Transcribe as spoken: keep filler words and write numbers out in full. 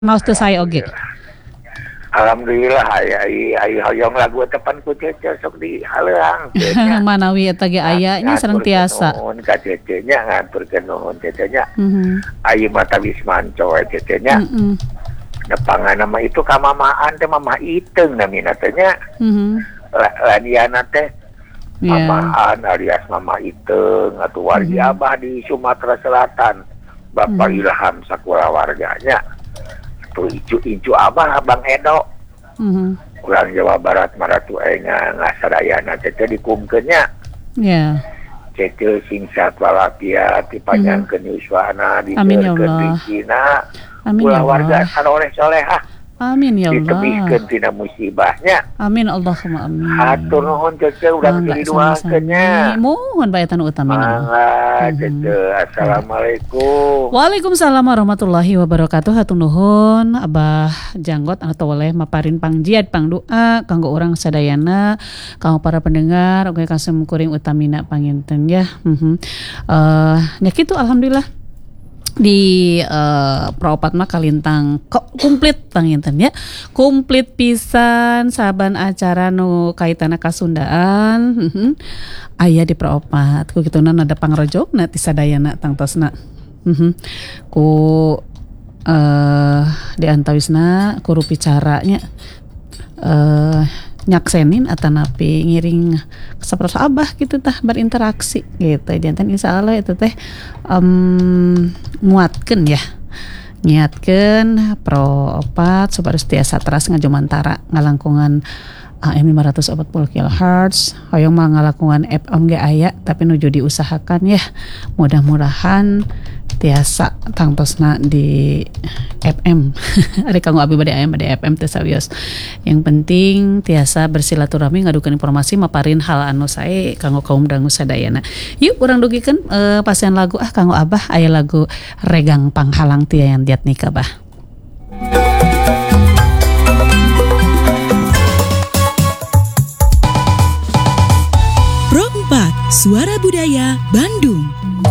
Naos teu sae oge. Alhamdulillah aya ai hoyong lagu tepan ku Cece sok di haleuang. Manawi eta ge aya nya sareng tiasa. Nuhun ka Cece nya ngaturkeun nuhun Cece nya. Heeh. Ai mata wismanco Cece nya. Heeh. Nepangana mah itu ka mamaan teh mama iteung namina teh nya. Heeh. Ladiana teh mamaan alias mama iteung atuh wargi abah di Sumatera Selatan. Bapak Ilham sakula warganya. Tuh icu-icu abah Bang Edo. Mhm. Ulang Jawa Barat maratu ayeuna ngasadayana Cece dikumkeunnya. Ya. Cece sing sehat walafiat dipanjangkeun yuswana Amin ya diseurkeun Allah. rezekina. Amin ya Ulah warga Allah. saleh solehah Amin ya Allah. ditebihkeun tina musibahnya. Amin Allahumma amin. Hatur nuhun Cece urang didoakeunnya. Mohon bae tanu utami. Mangga Cece. Assalamualaikum. Waalaikumsalam warahmatullahi wabarakatuh. Hatur nuhun Abah Janggot atau oleh maparin pangjiat pangdoa kanggo urang sadayana, kanggo para pendengar oge kasem kuring utamina panginten ya. Heeh. Eh nya kitu alhamdulillah di uh, Praopat mah kalintang kok komplit panginten ya. Komplit pisan saban acara nu kaitana kasundaan. Heeh. Aya di Praopat. Ku kituna ada pangrojokna ti sadayana tangtosna. Heeh. Ku uh, di antawisna ku rupicaranya eh uh, nyaksenin atanapi ngiring sapersa abah gitu tah berinteraksi gitu jantan insyaallah itu teh um, muatkeun ya nyiatkeun Praopat supados tiasa teras ngajomantara ngalangkungan A M lima ratus empat puluh kilohertz hoyong mah ngalakungan F M ge aya tapi nuju diusahakan ya mudah-mudahan tiasa tangtosna di F M. Ari kanggo abi bade A M bade F M teh sawios. Yang penting tiasa bersilaturahmi ngadukeun informasi maparin hal anu sae kanggo kaum dangu sadayana. Yuk urang dugikeun uh, pasian lagu ah kanggo Abah aya lagu Regang Panghalang ti Yayan Diat Nika bah. Pro empat Suara Budaya Bandung.